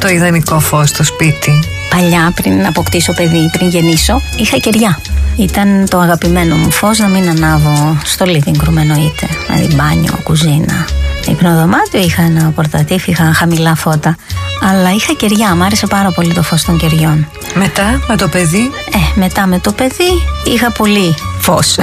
το ιδανικό φως στο σπίτι? Παλιά, πριν αποκτήσω παιδί, πριν γεννήσω, είχα κεριά. Ήταν το αγαπημένο μου φως να μην ανάβω στο living room, εννοείται. Δηλαδή μπάνιο, κουζίνα. Υπνοδωμάτιο είχα ένα πορτατίφ, είχα χαμηλά φώτα. Αλλά είχα κεριά, μου άρεσε πάρα πολύ το φως των κεριών. Μετά, με το παιδί? Μετά με το παιδί είχα πολύ φως.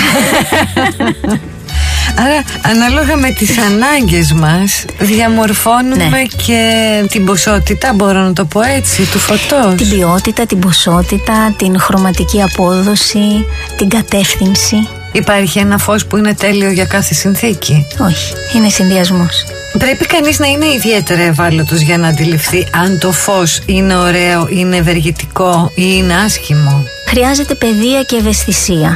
Άρα, ανάλογα με τις ανάγκες μας, διαμορφώνουμε και την ποσότητα, μπορώ να το πω έτσι, του φωτός. Την ποιότητα, την ποσότητα, την χρωματική απόδοση, την κατεύθυνση. Υπάρχει ένα φως που είναι τέλειο για κάθε συνθήκη? Όχι, είναι συνδυασμός. Πρέπει κανείς να είναι ιδιαίτερα ευάλωτος για να αντιληφθεί αν το φως είναι ωραίο, είναι ευεργετικό ή είναι άσχημο. Χρειάζεται παιδεία και ευαισθησία.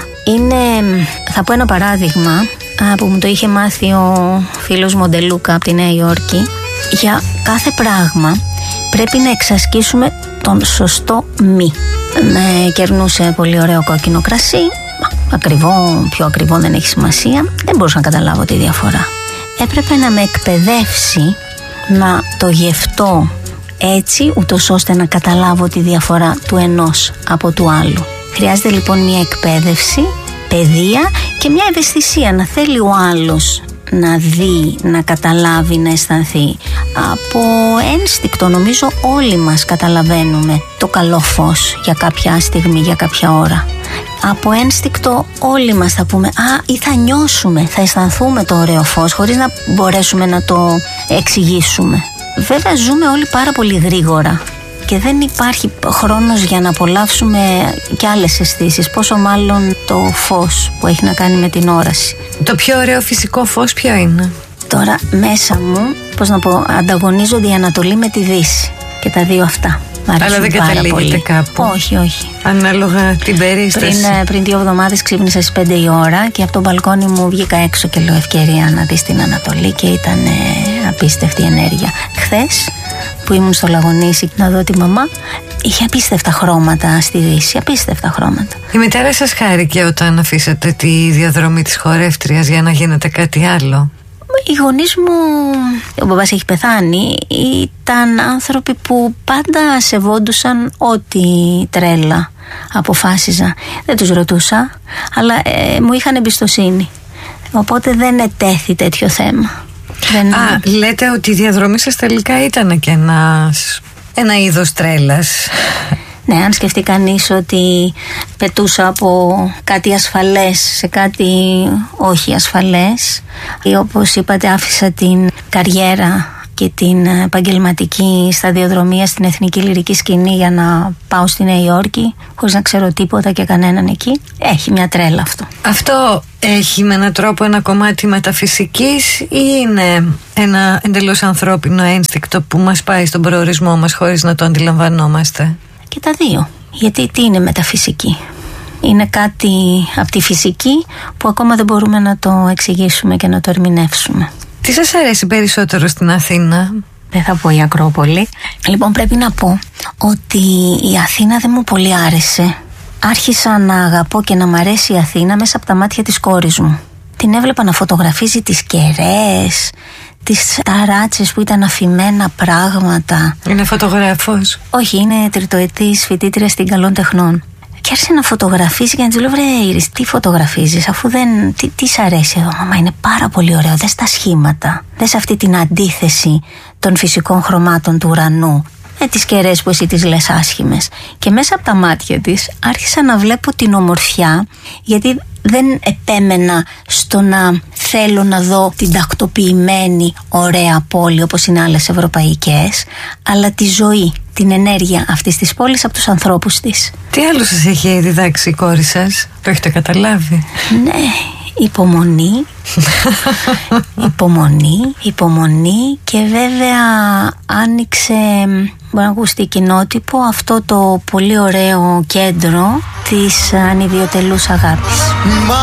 Θα πω ένα παράδειγμα που μου το είχε μάθει ο φίλος Μοντελούκα από τη Νέα Υόρκη. Για κάθε πράγμα πρέπει να εξασκήσουμε τον σωστό μη. Με κερνούσε πολύ ωραίο κόκκινο κρασί. Ακριβό, πιο ακριβό δεν έχει σημασία. Δεν μπορούσα να καταλάβω τη διαφορά. Έπρεπε να με εκπαιδεύσει να το γευτώ έτσι, ούτως ώστε να καταλάβω τη διαφορά του ενός από του άλλου. Χρειάζεται λοιπόν μια εκπαίδευση, παιδεία και μια ευαισθησία, να θέλει ο άλλος να δει, να καταλάβει, να αισθανθεί. Από ένστικτο νομίζω όλοι μας καταλαβαίνουμε το καλό φως για κάποια στιγμή, για κάποια ώρα. Από ένστικτο όλοι μας θα πούμε ή θα νιώσουμε, θα αισθανθούμε το ωραίο φως χωρίς να μπορέσουμε να το εξηγήσουμε. Βέβαια ζούμε όλοι πάρα πολύ γρήγορα και δεν υπάρχει χρόνος για να απολαύσουμε και άλλες αισθήσεις, πόσο μάλλον το φως που έχει να κάνει με την όραση. Το πιο ωραίο φυσικό φως ποιο είναι? Τώρα μέσα μου, ανταγωνίζονται η Ανατολή με τη Δύση και τα δύο αυτά. Αλλά δεν καταλήγετε κάπου? Όχι. Ανάλογα την περίσταση. Πριν 2 εβδομάδες ξύπνησα στις 5 η ώρα και από τον μπαλκόνι μου βγήκα έξω και λέω ευκαιρία να δεις την Ανατολή και ήταν απίστευτη ενέργεια. Χθες που ήμουν στο Λαγονήσι να δω τη μαμά, είχε απίστευτα χρώματα στη Δύση, απίστευτα χρώματα. Η μητέρα σας χάρηκε όταν αφήσατε τη διαδρομή της χορεύτριας για να γίνετε κάτι άλλο? Οι γονείς μου, ο μπαμπάς έχει πεθάνει, ήταν άνθρωποι που πάντα σεβόντουσαν ό,τι τρέλα αποφάσιζα. Δεν τους ρωτούσα, αλλά μου είχαν εμπιστοσύνη. Οπότε δεν ετέθη τέτοιο θέμα. Λέτε ότι η διαδρομή σας τελικά ήταν και ένα είδος τρέλας. Ναι, αν σκεφτεί κανείς ότι πετούσα από κάτι ασφαλές σε κάτι όχι ασφαλές, ή όπως είπατε άφησα την καριέρα και την επαγγελματική σταδιοδρομία στην εθνική λυρική σκηνή για να πάω στη Νέα Υόρκη χωρίς να ξέρω τίποτα και κανέναν εκεί. Έχει μια τρέλα αυτό. Αυτό έχει με έναν τρόπο ένα κομμάτι μεταφυσικής ή είναι ένα εντελώς ανθρώπινο ένστικτο που μας πάει στον προορισμό μας χωρίς να το αντιλαμβανόμαστε? Και τα δύο. Γιατί τι είναι μεταφυσική? Είναι κάτι από τη φυσική που ακόμα δεν μπορούμε να το εξηγήσουμε και να το ερμηνεύσουμε. Τι σας αρέσει περισσότερο στην Αθήνα? Δεν θα πω η Ακρόπολη. Λοιπόν, πρέπει να πω ότι η Αθήνα δεν μου πολύ άρεσε. Άρχισα να αγαπώ και να μ' αρέσει η Αθήνα μέσα από τα μάτια της κόρης μου. Την έβλεπα να φωτογραφίζει τις κεραίες, τις ταράτσες που ήταν αφημένα πράγματα. Είναι φωτογράφος? Όχι, είναι τριτοετής φοιτήτρια στην Καλών Τεχνών. Και άρχισε να φωτογραφίζει και να της λέω: βρε Ήρης, τι φωτογραφίζεις, αφού δεν. Τι σ' αρέσει εδώ? Μαμά, είναι πάρα πολύ ωραίο. Δες τα σχήματα. Δες αυτή την αντίθεση των φυσικών χρωμάτων του ουρανού με τις κεραίες που εσύ τις λες άσχημες. Και μέσα από τα μάτια της άρχισα να βλέπω την ομορφιά, γιατί δεν επέμενα στο να θέλω να δω την τακτοποιημένη ωραία πόλη όπως είναι άλλες ευρωπαϊκές, αλλά τη ζωή, την ενέργεια αυτής της πόλης από τους ανθρώπους της. Τι άλλο σας έχει διδάξει η κόρη σας? Το έχετε καταλάβει? Ναι, υπομονή και βέβαια άνοιξε, μπορεί να ακουστεί κοινότυπο, αυτό το πολύ ωραίο κέντρο της ανιδιοτελούς αγάπης.